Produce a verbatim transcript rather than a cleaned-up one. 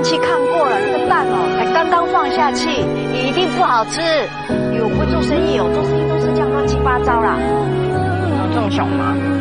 电器看过了，那个蛋哦才刚刚放下去，一定不好吃。因为我不会做生意哦，做生意都是这样乱七八糟啦。 这么小吗？